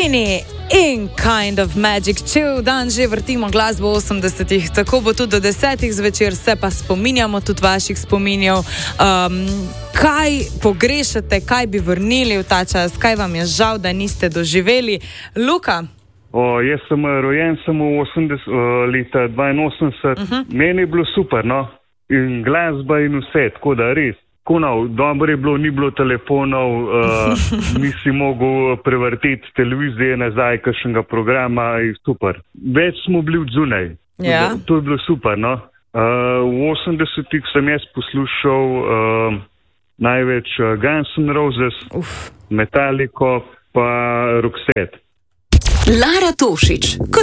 Mini in Kind of Magic. Cel dan že vrtimo glasbo 80-ih, tako bo tudi do 10-ih zvečer, se pa spominjamo tudi vaših spominjev. Kaj pogrešate, kaj bi vrnili v ta čas, kaj vam je žal, da niste doživeli? Luka? Jaz sem rojen samo leta 82, Meni je bilo super, no? In glasba in vse, tako da res. Dobro je bilo, ni bilo telefonov, nisi mogel prevrteti televizije nazaj, kakšnega programa, je super. Več smo bili odzunaj. Ja. To je bilo super, no? V 80-ih sem jaz poslušal največ Guns N' Roses, Metallico pa Roxette. Lara Tošić.